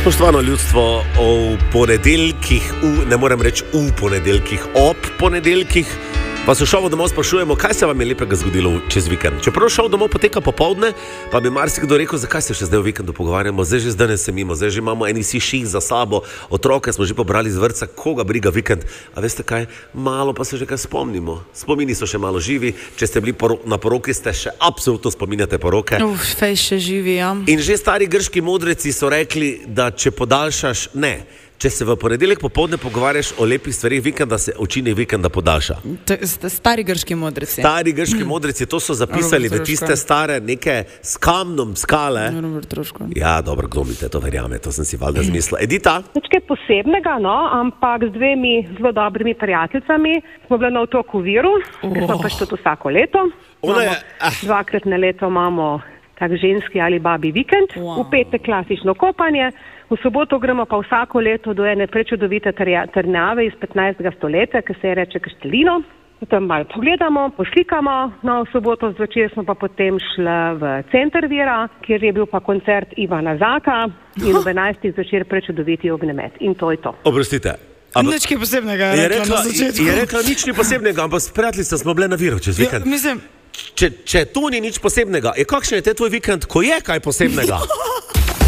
Spoštovano ljudstvo, v ponedeljkih, ne morem reči v ponedeljkih, ob ponedeljkih, vas v šovu domov sprašujemo, kaj se vam je lepega zgodilo čez vikend. Čeprav šov domov poteka popoldne, pa bi marsikdo rekel, zakaj se še zdaj v vikendu pogovarjamo, zdaj že danes se mimo, zdaj že imamo eni si ših za sabo, otroke smo že pobrali z vrtca, koga briga vikend. A veste kaj, malo pa se že kaj spomnimo. Spomini so še malo živi, če ste bili na poroki, ste še absolutno spominjate poroke. Fej še živi, ja. In že stari grški modreci so rekli, da če podaljšaš, ne. Če se v ponedeljek popoldne pogovarjaš o lepih stvarih vikenda, se učinek vikenda podaljša. Stari grški modreci. Stari grški modreci, to so zapisali v tiste stare neke s kamnom skale. Ja, dobro, kdo mi te to verjame, to sem si valjda zmislila. Edita? Nič kaj posebnega, no, ampak z dvemi zelo dobrimi prijateljicami smo bili na otoku Viru, ker smo pač tudi vsako leto. Dvakrat na leto imamo tak ženski ali babi vikend, v petek klasično kopanje, v soboto gremo pa vsako leto do ene prečudovite trdnjave iz 15. stoletja, ki se je reče Kaštelino. Tam malo pogledamo, poslikamo, no v soboto zvečer smo pa potem šli v center Vira, kjer je bil pa koncert Ivana Zaka in ob 11. zvečer prečudoviti ognjemet. In to je to. Oprostite. Nič kaj posebnega je rekla na začetku. Je rekla nič ni posebnega, ampak s prijateljico smo bile na Viru čez vikend. Mislim... Če to ni nič posebnega, kakšen je te tvoj vikend, ko je kaj posebnega?